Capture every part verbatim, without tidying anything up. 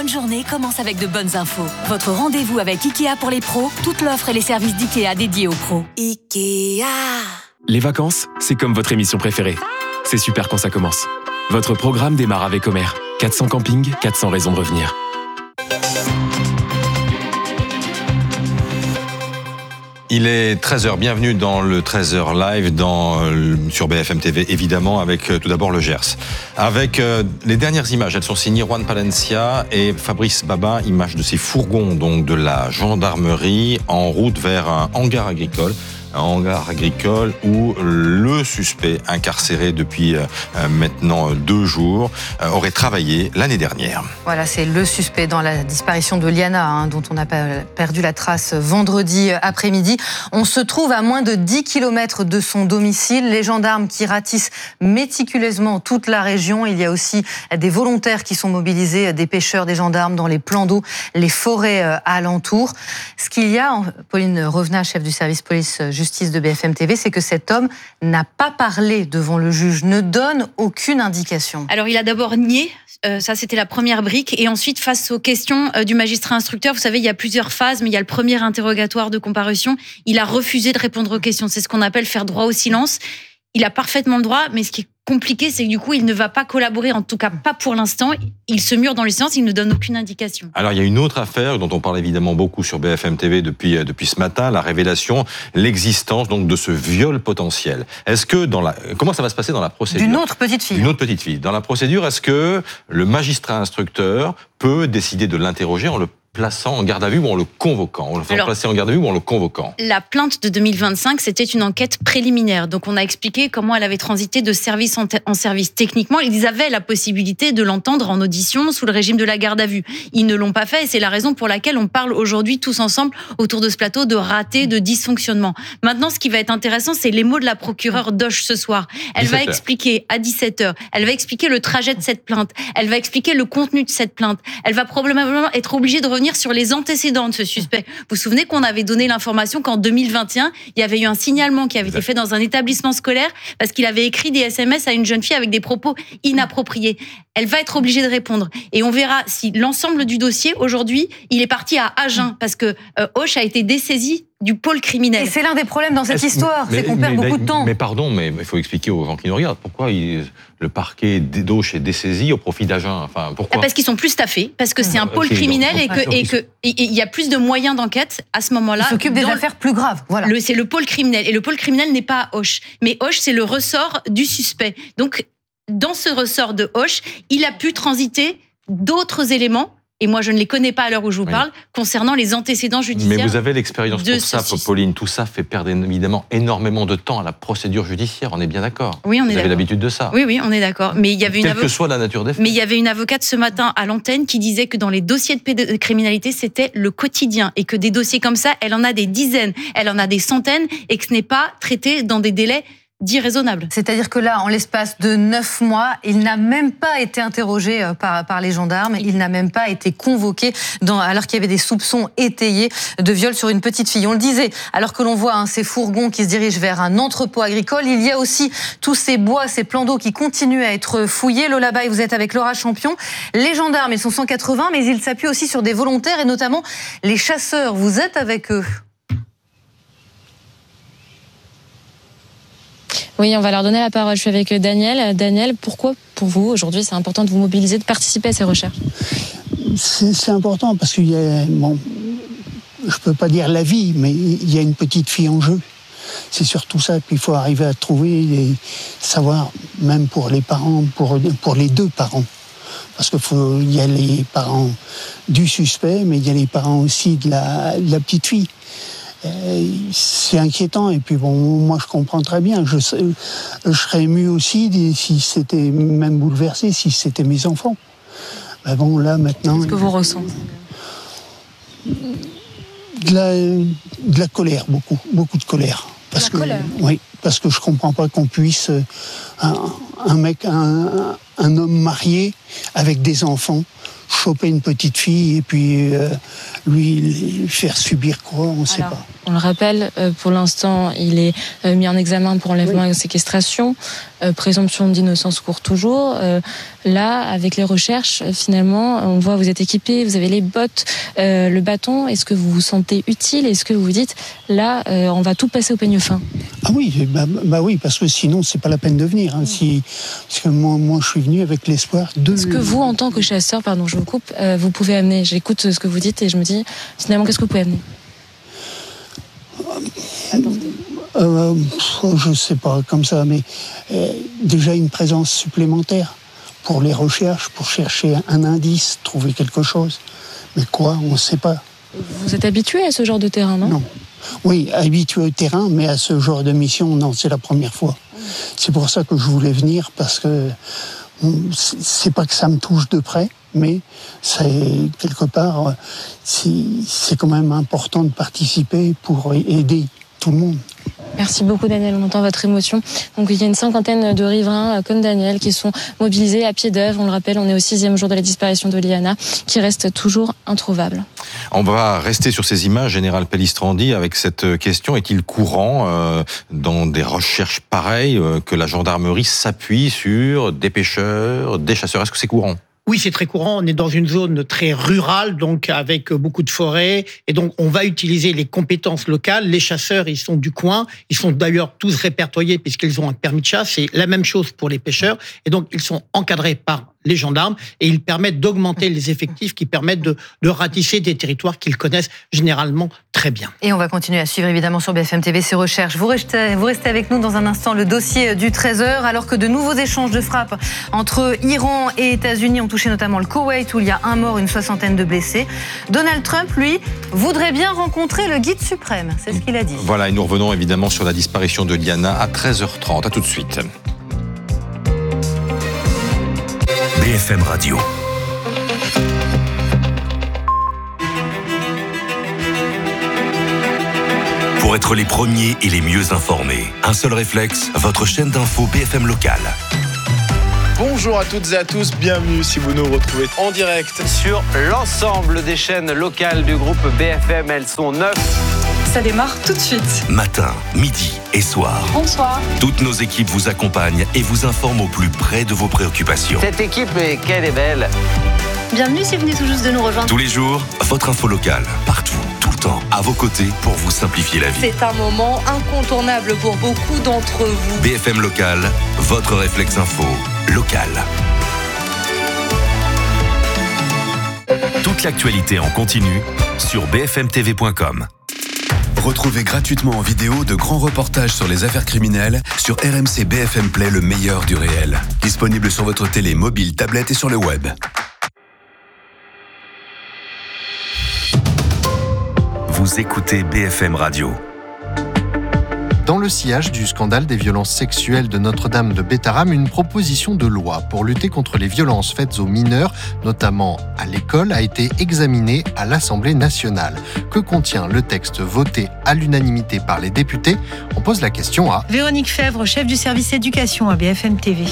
bonne journée commence avec de bonnes infos. Votre rendez-vous avec Ikea pour les pros, toute l'offre et les services d'Ikea dédiés aux pros. Ikea. Les vacances, c'est comme votre émission préférée. C'est super quand ça commence. Votre programme démarre avec Homer. quatre cents campings, quatre cents raisons de revenir. Il est treize heures, bienvenue dans le treize heures live dans, euh, sur B F M T V, évidemment, avec euh, tout d'abord le Gers. Avec euh, les dernières images, elles sont signées Juan Palencia et Fabrice Babin, images de ces fourgons donc de la gendarmerie en route vers un hangar agricole. Un hangar agricole où le suspect, incarcéré depuis euh, maintenant deux jours, euh, aurait travaillé l'année dernière. Voilà, c'est le suspect dans la disparition de Liana, hein, dont on a perdu la trace vendredi après-midi. On se trouve à moins de dix kilomètres de son domicile. Les gendarmes qui ratissent méticuleusement toute la région. Il y a aussi des volontaires qui sont mobilisés, des pêcheurs, des gendarmes dans les plans d'eau, les forêts euh, alentours. Ce qu'il y a, Pauline Revenat, chef du service police justice de B F M T V, c'est que cet homme n'a pas parlé devant le juge, ne donne aucune indication. Alors il a d'abord nié, euh, ça c'était la première brique, et ensuite face aux questions euh, du magistrat instructeur, vous savez il y a plusieurs phases, mais il y a le premier interrogatoire de comparution, il a refusé de répondre aux questions, c'est ce qu'on appelle faire droit au silence. Il a parfaitement le droit, mais ce qui est compliqué, c'est que du coup, il ne va pas collaborer, en tout cas pas pour l'instant. Il se mure dans le silence, il ne donne aucune indication. Alors, il y a une autre affaire dont on parle évidemment beaucoup sur B F M T V depuis, depuis ce matin, la révélation, l'existence donc de ce viol potentiel. Est-ce que dans la... Comment ça va se passer dans la procédure ? D'une autre petite fille. D'une autre petite fille. Dans la procédure, est-ce que le magistrat instructeur peut décider de l'interroger en le plaçant en garde à vue ou en le convoquant? On le fait placer en garde à vue ou en le convoquant? La plainte de deux mille vingt-cinq, c'était une enquête préliminaire. Donc, on a expliqué comment elle avait transité de service en, en service. Techniquement, ils avaient la possibilité de l'entendre en audition sous le régime de la garde à vue. Ils ne l'ont pas fait et c'est la raison pour laquelle on parle aujourd'hui tous ensemble autour de ce plateau de raté, de dysfonctionnement. Maintenant, ce qui va être intéressant, c'est les mots de la procureure Doche ce soir. Elle va expliquer à dix-sept heures, elle va expliquer le trajet de cette plainte, elle va expliquer le contenu de cette plainte. Elle va probablement être obligée de revenir sur les antécédents de ce suspect. Vous vous souvenez qu'on avait donné l'information qu'en deux mille vingt et un, il y avait eu un signalement qui avait été fait dans un établissement scolaire parce qu'il avait écrit des S M S à une jeune fille avec des propos inappropriés. Elle va être obligée de répondre. Et on verra si l'ensemble du dossier, aujourd'hui, il est parti à Agen parce que euh, Auch a été dessaisi du pôle criminel. Et c'est l'un des problèmes dans cette Est-ce, histoire, mais, c'est qu'on mais, perd mais, beaucoup de temps. Mais pardon, mais il faut expliquer aux gens qui nous regardent pourquoi il, le parquet d'Auch est dessaisi au profit d'Agen. Enfin, pourquoi ? Parce qu'ils sont plus staffés, parce que c'est un pôle okay, criminel donc, et que et que il y a plus de moyens d'enquête à ce moment-là. Ils s'occupent des affaires plus graves. Voilà. Le, c'est le pôle criminel et le pôle criminel n'est pas à Auch, mais Auch c'est le ressort du suspect. Donc dans ce ressort de Auch, il a pu transiter d'autres éléments. Et moi, je ne les connais pas à l'heure où je vous oui. parle, concernant les antécédents judiciaires. Mais vous avez l'expérience pour ça, ceci. Pauline. Tout ça fait perdre évidemment énormément de temps à la procédure judiciaire. On est bien d'accord. Oui, on est vous d'accord. avez l'habitude de ça. Oui, oui, on est d'accord. Mais il y avait une Quelle avoc... que soit la nature des faits. Mais il y avait une avocate ce matin à l'antenne qui disait que dans les dossiers de pédocriminalité, c'était le quotidien. Et que des dossiers comme ça, elle en a des dizaines, elle en a des centaines, et que ce n'est pas traité dans des délais dit raisonnable. C'est-à-dire que là, en l'espace de neuf mois, il n'a même pas été interrogé par, par les gendarmes, il n'a même pas été convoqué dans, alors qu'il y avait des soupçons étayés de viol sur une petite fille. On le disait, alors que l'on voit hein, ces fourgons qui se dirigent vers un entrepôt agricole, il y a aussi tous ces bois, ces plans d'eau qui continuent à être fouillés. Lola Baye, vous êtes avec Laura Champion. Les gendarmes, ils sont cent quatre-vingts, mais ils s'appuient aussi sur des volontaires et notamment les chasseurs. Vous êtes avec eux? Oui, on va leur donner la parole. Je suis avec Daniel. Daniel, pourquoi pour vous, aujourd'hui, c'est important de vous mobiliser, de participer à ces recherches? C'est, c'est important parce qu'il y a, bon, je peux pas dire la vie, mais il y a une petite fille en jeu. C'est surtout ça qu'il faut arriver à trouver et savoir, même pour les parents, pour, pour les deux parents. Parce qu'il faut, il y a les parents du suspect, mais il y a les parents aussi de la, de la petite fille. C'est inquiétant et puis bon, moi je comprends très bien. Je, je serais ému aussi si c'était même bouleversé, si c'était mes enfants. Mais bon, là maintenant. Qu'est-ce que vous ressentez? De la, de la colère, beaucoup, beaucoup de colère. Parce de la que, colère. Oui, parce que je comprends pas qu'on puisse un, un mec, un, un homme marié avec des enfants, choper une petite fille et puis euh, lui faire subir quoi, on ne sait pas. On le rappelle, pour l'instant, il est mis en examen pour enlèvement oui. et séquestration. euh, présomption d'innocence court toujours. Euh, là, avec les recherches, finalement, on voit vous êtes équipés, vous avez les bottes, euh, le bâton. Est-ce que vous vous sentez utile? Est-ce que vous vous dites, là, euh, on va tout passer au peigne fin? Ah oui, bah, bah oui, parce que sinon, c'est pas la peine de venir. Hein, si, parce que moi, moi, je suis venu avec l'espoir de... Est-ce que vous, en tant que chasseur, pardon, je vous coupe, euh, vous pouvez amener, j'écoute ce que vous dites et je me dis, finalement, qu'est-ce que vous pouvez amener? Euh, je sais pas, comme ça, mais euh, déjà une présence supplémentaire pour les recherches, pour chercher un indice, trouver quelque chose. Mais quoi, on ne sait pas. Vous êtes habitué à ce genre de terrain, non? Non. Oui, habitué au terrain, mais à ce genre de mission, non, c'est la première fois. C'est pour ça que je voulais venir, parce que c'est pas que ça me touche de près, mais c'est quelque part, c'est, c'est quand même important de participer pour aider tout le monde. Merci beaucoup Daniel, on entend votre émotion. Donc il y a une cinquantaine de riverains comme Daniel qui sont mobilisés à pied d'œuvre. On le rappelle, on est au sixième jour de la disparition de Liana, qui reste toujours introuvable. On va rester sur ces images, Général Pellistrandi, avec cette question. Est-il courant euh, dans des recherches pareilles euh, que la gendarmerie s'appuie sur des pêcheurs, des chasseurs? Est-ce que c'est courant? Oui, c'est très courant. On est dans une zone très rurale, donc avec beaucoup de forêts. Et donc, on va utiliser les compétences locales. Les chasseurs, ils sont du coin. Ils sont d'ailleurs tous répertoriés puisqu'ils ont un permis de chasse. C'est la même chose pour les pêcheurs. Et donc, ils sont encadrés par les gendarmes et ils permettent d'augmenter les effectifs qui permettent de, de ratisser des territoires qu'ils connaissent généralement très bien. Et on va continuer à suivre évidemment sur B F M T V ces recherches. Vous restez, vous restez avec nous dans un instant, le dossier du treize heures, alors que de nouveaux échanges de frappes entre Iran et États-Unis ont touché notamment le Koweït où il y a un mort, une soixantaine de blessés. Donald Trump, lui, voudrait bien rencontrer le guide suprême. C'est ce qu'il a dit. Voilà, et nous revenons évidemment sur la disparition de Liana à treize heures trente. À tout de suite. B F M Radio. Pour être les premiers et les mieux informés, un seul réflexe, votre chaîne d'info B F M locale. Bonjour à toutes et à tous, bienvenue si vous nous retrouvez en direct sur l'ensemble des chaînes locales du groupe B F M. Elles sont neuf. Ça démarre tout de suite. Matin, midi et soir. Bonsoir. Toutes nos équipes vous accompagnent et vous informent au plus près de vos préoccupations. Cette équipe, mais qu'elle est belle. Bienvenue si vous venez tout juste de nous rejoindre. Tous les jours, votre info locale, partout, tout le temps, à vos côtés pour vous simplifier la vie. C'est un moment incontournable pour beaucoup d'entre vous. B F M Local, votre réflexe info local. Toute l'actualité en continu sur b f m t v point com. Retrouvez gratuitement en vidéo de grands reportages sur les affaires criminelles sur R M C B F M Play, le meilleur du réel. Disponible sur votre télé, mobile, tablette et sur le web. Vous écoutez B F M Radio. Dans le sillage du scandale des violences sexuelles de Notre-Dame de Bétarame, une proposition de loi pour lutter contre les violences faites aux mineurs, notamment à l'école, a été examinée à l'Assemblée nationale. Que contient le texte voté à l'unanimité par les députés? On pose la question à Véronique Fèvre, chef du service éducation à B F M T V.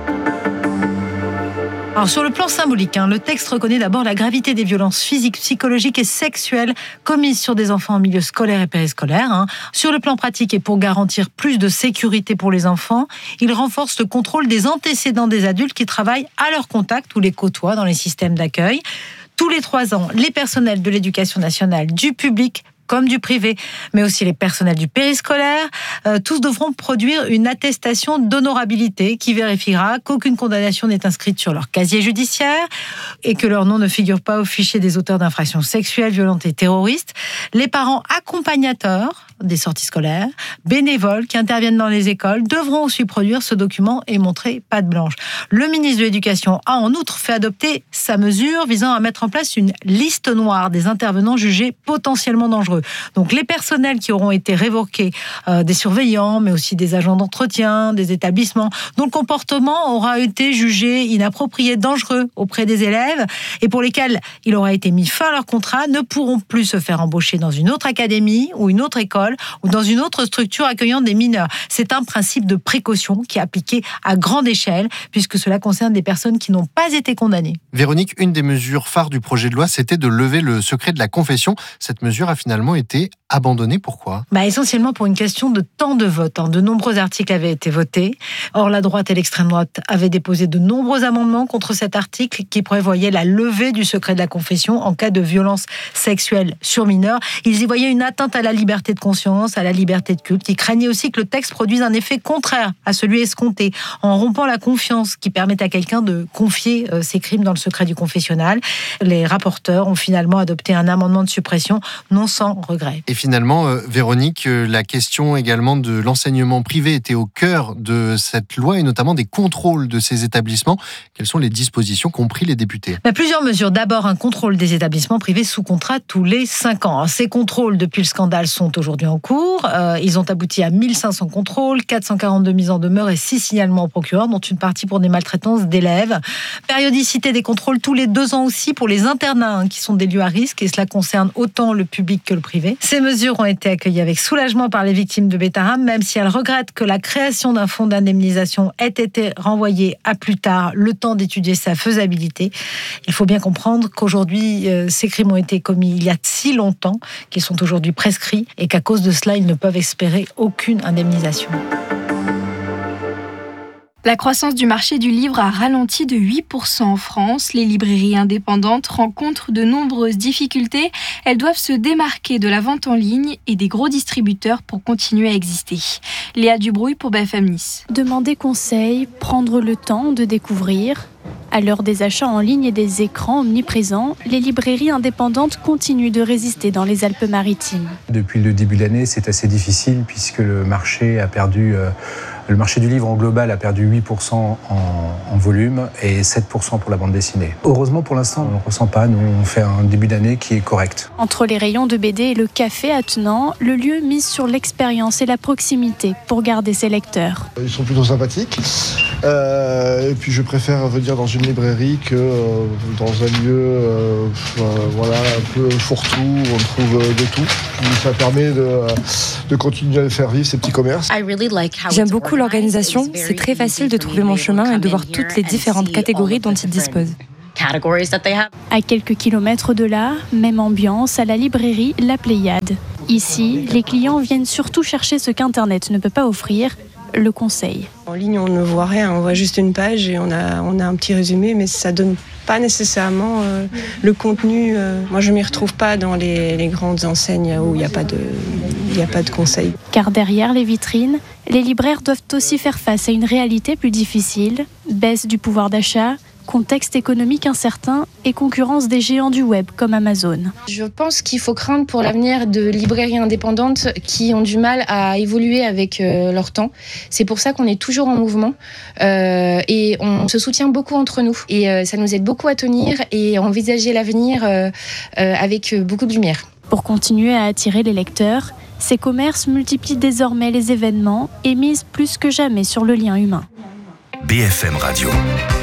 Alors, sur le plan symbolique, hein, le texte reconnaît d'abord la gravité des violences physiques, psychologiques et sexuelles commises sur des enfants en milieu scolaire et périscolaire. Hein. Sur le plan pratique et pour garantir plus de sécurité pour les enfants, il renforce le contrôle des antécédents des adultes qui travaillent à leur contact ou les côtoient dans les systèmes d'accueil. Tous les trois ans, les personnels de l'éducation nationale, du public comme du privé, mais aussi les personnels du périscolaire, euh, tous devront produire une attestation d'honorabilité qui vérifiera qu'aucune condamnation n'est inscrite sur leur casier judiciaire et que leur nom ne figure pas au fichier des auteurs d'infractions sexuelles, violentes et terroristes. Les parents accompagnateurs des sorties scolaires, bénévoles qui interviennent dans les écoles, devront aussi produire ce document et montrer patte blanche. Le ministre de l'Éducation a en outre fait adopter sa mesure visant à mettre en place une liste noire des intervenants jugés potentiellement dangereux. Donc les personnels qui auront été révoqués, euh, des surveillants, mais aussi des agents d'entretien, des établissements, dont le comportement aura été jugé inapproprié, dangereux auprès des élèves, et pour lesquels il aura été mis fin à leur contrat, ne pourront plus se faire embaucher dans une autre académie ou une autre école ou dans une autre structure accueillant des mineurs. C'est un principe de précaution qui est appliqué à grande échelle, puisque cela concerne des personnes qui n'ont pas été condamnées. Véronique, une des mesures phares du projet de loi, c'était de lever le secret de la confession. Cette mesure a finalement été abandonné. Pourquoi ? Bah, essentiellement pour une question de temps de vote. De nombreux articles avaient été votés. Or, la droite et l'extrême droite avaient déposé de nombreux amendements contre cet article qui prévoyait la levée du secret de la confession en cas de violence sexuelle sur mineurs. Ils y voyaient une atteinte à la liberté de conscience, à la liberté de culte. Ils craignaient aussi que le texte produise un effet contraire à celui escompté, en rompant la confiance qui permet à quelqu'un de confier ses crimes dans le secret du confessionnal. Les rapporteurs ont finalement adopté un amendement de suppression, non sans regret. Et finalement, euh, Véronique, euh, la question également de l'enseignement privé était au cœur de cette loi et notamment des contrôles de ces établissements. Quelles sont les dispositions qu'ont pris les députés ? Bah, plusieurs mesures. D'abord, un contrôle des établissements privés sous contrat tous les cinq ans. Ces contrôles, depuis le scandale, sont aujourd'hui en cours. Euh, ils ont abouti à mille cinq cents contrôles, quatre cent quarante-deux mises en demeure et six signalements au procureur, dont une partie pour des maltraitances d'élèves. Périodicité des contrôles tous les deux ans aussi pour les internats, hein, qui sont des lieux à risque, et cela concerne autant le public que le privé. Ces mesures ont été accueillies avec soulagement par les victimes de Betaram, même si elles regrettent que la création d'un fonds d'indemnisation ait été renvoyée à plus tard, le temps d'étudier sa faisabilité. Il faut bien comprendre qu'aujourd'hui, euh, ces crimes ont été commis il y a si longtemps qu'ils sont aujourd'hui prescrits et qu'à cause de cela, ils ne peuvent espérer aucune indemnisation. La croissance du marché du livre a ralenti de huit pour cent en France. Les librairies indépendantes rencontrent de nombreuses difficultés. Elles doivent se démarquer de la vente en ligne et des gros distributeurs pour continuer à exister. Léa Dubrouille pour B F M Nice. Demander conseil, prendre le temps de découvrir. À l'heure des achats en ligne et des écrans omniprésents, les librairies indépendantes continuent de résister dans les Alpes-Maritimes. Depuis le début de l'année, c'est assez difficile puisque le marché a perdu... Euh, Le marché du livre en global a perdu huit pour cent en, en volume et sept pour cent pour la bande dessinée. Heureusement, pour l'instant, on ne le ressent pas. Nous, on fait un début d'année qui est correct. Entre les rayons de B D et le café attenant, le lieu mise sur l'expérience et la proximité pour garder ses lecteurs. Ils sont plutôt sympathiques. Euh, et puis, je préfère venir dans une librairie que euh, dans un lieu euh, euh, voilà, un peu fourre-tout, où on trouve de tout. Puis, ça permet de, de continuer à faire vivre ces petits commerces. J'aime beaucoup l'organisation, c'est très facile de trouver mon chemin et de voir toutes les différentes catégories dont ils disposent. À quelques kilomètres de là, même ambiance à la librairie La Pléiade. Ici, les clients viennent surtout chercher ce qu'Internet ne peut pas offrir, le conseil. En ligne, on ne voit rien, on voit juste une page et on a, on a un petit résumé, mais ça donne pas nécessairement euh, le contenu. Euh, moi, je m'y retrouve pas dans les, les grandes enseignes où il n'y a pas de, il n'y a pas de conseils. Car derrière les vitrines, les libraires doivent aussi faire face à une réalité plus difficile, baisse du pouvoir d'achat, contexte économique incertain et concurrence des géants du web comme Amazon. Je pense qu'il faut craindre pour l'avenir de librairies indépendantes qui ont du mal à évoluer avec euh, leur temps. C'est pour ça qu'on est toujours en mouvement euh, et on se soutient beaucoup entre nous. Et euh, ça nous aide beaucoup à tenir et à envisager l'avenir euh, euh, avec beaucoup de lumière. Pour continuer à attirer les lecteurs, ces commerces multiplient désormais les événements et misent plus que jamais sur le lien humain. B F M Radio.